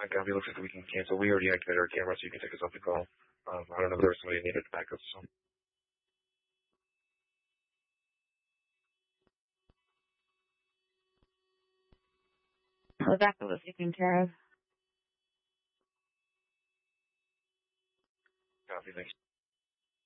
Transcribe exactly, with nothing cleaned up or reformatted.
I copy. Looks like we can cancel. We already activated our camera, so you can take us off the call. Um, I don't know if there was somebody who needed to back up. So. Rebecca was taken care of. Copy, thanks.